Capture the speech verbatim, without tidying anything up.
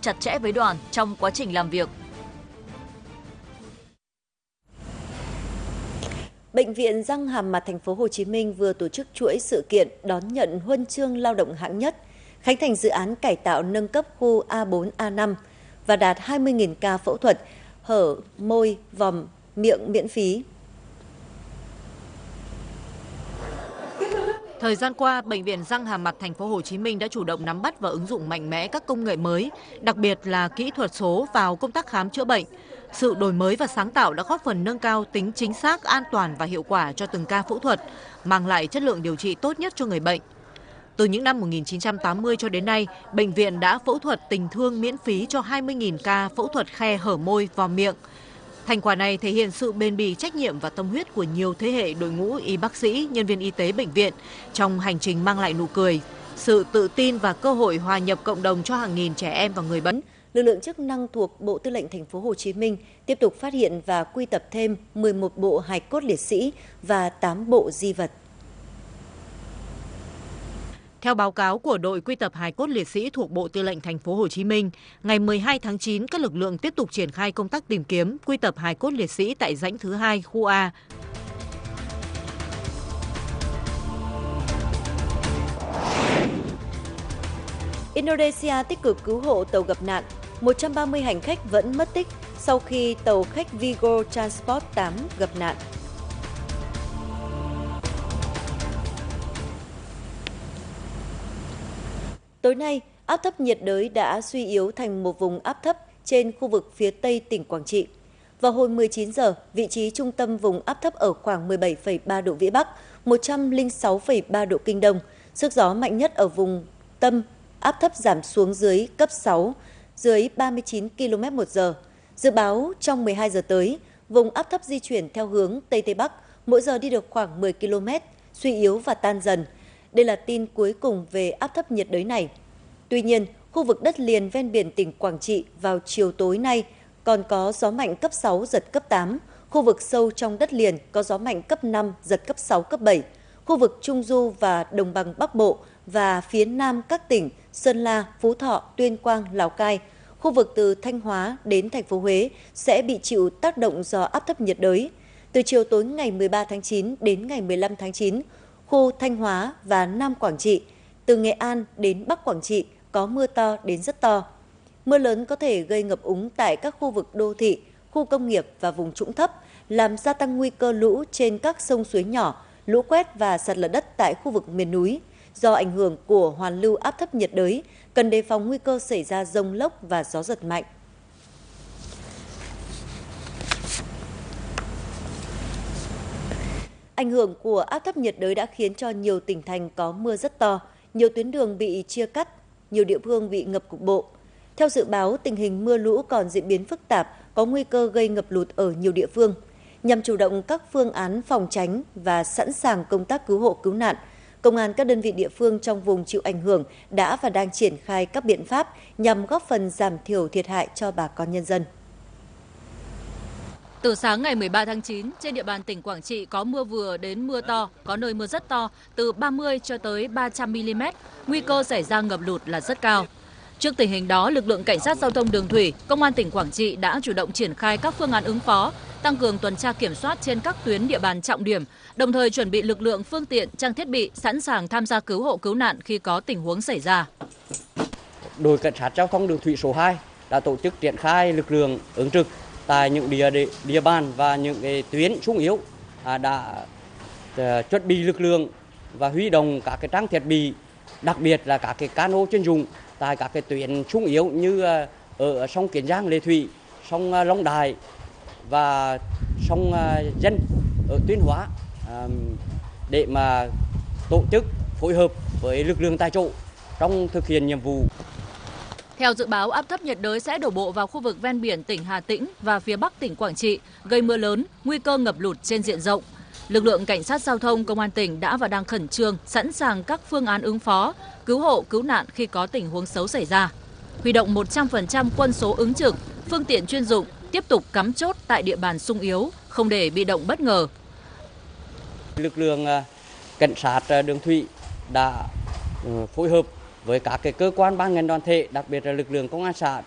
chặt chẽ với đoàn trong quá trình làm việc. Bệnh viện Răng Hàm Mặt Thành phố Hồ Chí Minh vừa tổ chức chuỗi sự kiện đón nhận huân chương lao động hạng nhất, khánh thành dự án cải tạo nâng cấp khu A bốn A năm và đạt hai mươi nghìn ca phẫu thuật hở môi, vòm, miệng miễn phí. Thời gian qua, Bệnh viện Răng Hàm Mặt Thành phố Hồ Chí Minh đã chủ động nắm bắt và ứng dụng mạnh mẽ các công nghệ mới, đặc biệt là kỹ thuật số vào công tác khám chữa bệnh. Sự đổi mới và sáng tạo đã góp phần nâng cao tính chính xác, an toàn và hiệu quả cho từng ca phẫu thuật, mang lại chất lượng điều trị tốt nhất cho người bệnh. Từ những năm một nghìn chín trăm tám mươi cho đến nay, bệnh viện đã phẫu thuật tình thương miễn phí cho hai mươi nghìn ca phẫu thuật khe hở môi, vòm miệng. Thành quả này thể hiện sự bền bỉ, trách nhiệm và tâm huyết của nhiều thế hệ đội ngũ y bác sĩ, nhân viên y tế bệnh viện trong hành trình mang lại nụ cười, sự tự tin và cơ hội hòa nhập cộng đồng cho hàng nghìn trẻ em và người bệnh. Lực lượng chức năng thuộc Bộ Tư lệnh Thành phố Hồ Chí Minh tiếp tục phát hiện và quy tập thêm mười một bộ hài cốt liệt sĩ và tám bộ di vật. Theo báo cáo của đội quy tập hài cốt liệt sĩ thuộc Bộ Tư lệnh Thành phố Hồ Chí Minh, ngày mười hai tháng chín, các lực lượng tiếp tục triển khai công tác tìm kiếm, quy tập hài cốt liệt sĩ tại rãnh thứ hai khu A. Indonesia tích cực cứu hộ tàu gặp nạn, một trăm ba mươi hành khách vẫn mất tích sau khi tàu khách Vigo Transport tám gặp nạn. Tối nay, áp thấp nhiệt đới đã suy yếu thành một vùng áp thấp trên khu vực phía tây tỉnh Quảng Trị. Vào hồi mười chín giờ, vị trí trung tâm vùng áp thấp ở khoảng mười bảy phẩy ba độ Vĩ Bắc, một trăm lẻ sáu phẩy ba độ Kinh Đông. Sức gió mạnh nhất ở vùng tâm áp thấp giảm xuống dưới cấp sáu, dưới ba mươi chín ki lô mét một giờ. Dự báo trong mười hai giờ tới, vùng áp thấp di chuyển theo hướng Tây Tây Bắc, mỗi giờ đi được khoảng mười ki lô mét, suy yếu và tan dần. Đây là tin cuối cùng về áp thấp nhiệt đới này. Tuy nhiên, khu vực đất liền ven biển tỉnh Quảng Trị vào chiều tối nay còn có gió mạnh cấp sáu, giật cấp tám. Khu vực sâu trong đất liền có gió mạnh cấp năm, giật cấp sáu, cấp bảy. Khu vực Trung Du và Đồng bằng Bắc Bộ và phía nam các tỉnh Sơn La, Phú Thọ, Tuyên Quang, Lào Cai, khu vực từ Thanh Hóa đến thành phố Huế sẽ bị chịu tác động do áp thấp nhiệt đới. Từ chiều tối ngày mười ba tháng chín đến ngày mười lăm tháng chín, khu Thanh Hóa và Nam Quảng Trị, từ Nghệ An đến Bắc Quảng Trị có mưa to đến rất to. Mưa lớn có thể gây ngập úng tại các khu vực đô thị, khu công nghiệp và vùng trũng thấp, làm gia tăng nguy cơ lũ trên các sông suối nhỏ, lũ quét và sạt lở đất tại khu vực miền núi. Do ảnh hưởng của hoàn lưu áp thấp nhiệt đới, cần đề phòng nguy cơ xảy ra dông lốc và gió giật mạnh. Ảnh hưởng của áp thấp nhiệt đới đã khiến cho nhiều tỉnh thành có mưa rất to, nhiều tuyến đường bị chia cắt, nhiều địa phương bị ngập cục bộ. Theo dự báo, tình hình mưa lũ còn diễn biến phức tạp, có nguy cơ gây ngập lụt ở nhiều địa phương. Nhằm chủ động các phương án phòng tránh và sẵn sàng công tác cứu hộ cứu nạn, Công an các đơn vị địa phương trong vùng chịu ảnh hưởng đã và đang triển khai các biện pháp nhằm góp phần giảm thiểu thiệt hại cho bà con nhân dân. Từ sáng ngày mười ba tháng chín, trên địa bàn tỉnh Quảng Trị có mưa vừa đến mưa to, có nơi mưa rất to, từ ba mươi cho tới ba trăm mi li mét, nguy cơ xảy ra ngập lụt là rất cao. Trước tình hình đó, lực lượng cảnh sát giao thông đường thủy, Công an tỉnh Quảng Trị đã chủ động triển khai các phương án ứng phó, tăng cường tuần tra kiểm soát trên các tuyến địa bàn trọng điểm, đồng thời chuẩn bị lực lượng, phương tiện, trang thiết bị sẵn sàng tham gia cứu hộ cứu nạn khi có tình huống xảy ra. Đội cảnh sát giao thông đường thủy số hai đã tổ chức triển khai lực lượng ứng trực tại những địa địa bàn và những tuyến sung yếu, đã chuẩn bị lực lượng và huy động các cái trang thiết bị, đặc biệt là các cái cano chuyên dụng tại các cái tuyến sung yếu như ở sông Kiến Giang, Lệ Thủy, sông Long Đài và sông Dân ở Tuyên Hóa, để mà tổ chức phối hợp với lực lượng tại chỗ trong thực hiện nhiệm vụ. Theo dự báo, áp thấp nhiệt đới sẽ đổ bộ vào khu vực ven biển tỉnh Hà Tĩnh và phía bắc tỉnh Quảng Trị, gây mưa lớn, nguy cơ ngập lụt trên diện rộng. Lực lượng cảnh sát giao thông Công an tỉnh đã và đang khẩn trương, sẵn sàng các phương án ứng phó, cứu hộ, cứu nạn khi có tình huống xấu xảy ra. Huy động một trăm phần trăm quân số ứng trực, phương tiện chuyên dụng, tiếp tục cắm chốt tại địa bàn sung yếu, không để bị động bất ngờ. Lực lượng cảnh sát đường thủy đã phối hợp với các cái cơ quan ban ngành đoàn thể, đặc biệt là lực lượng công an xã